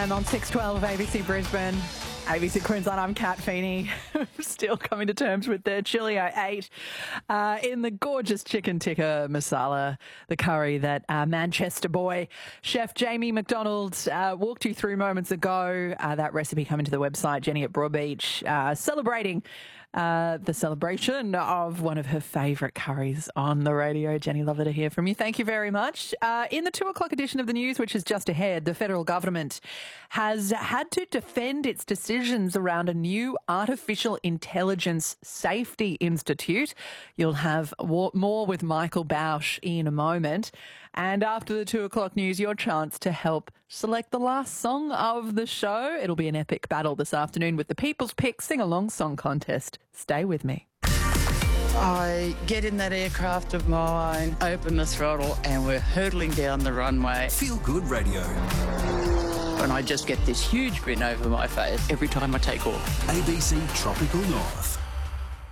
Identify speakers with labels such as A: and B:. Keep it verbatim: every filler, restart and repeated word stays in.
A: Brisbane on six twelve A B C Brisbane. A B C Queensland, I'm Kat Feeney. Still coming to terms with the chili I ate uh, in the gorgeous chicken tikka masala, the curry that uh, Manchester boy, Chef Jamie McDonald, uh, walked you through moments ago. Uh, that recipe coming to the website, Jenny at Broadbeach, uh, celebrating uh, the celebration of one of her favourite curries on the radio. Jenny, lovely to hear from you. Thank you very much. Uh, in the two o'clock edition of the news, which is just ahead, the federal government has had to defend its decisions around a new artificial intelligence safety institute. You'll have more with Michael Bausch in a moment. And after the two o'clock news, your chance to help select the last song of the show. It'll be an epic battle this afternoon with the People's Pick Sing-Along Song Contest. Stay with me.
B: I get in that aircraft of mine, open the throttle, and we're hurtling down the runway.
C: Feel Good Radio.
B: And I just get this huge grin over my face every time I take off.
C: A B C Tropical North.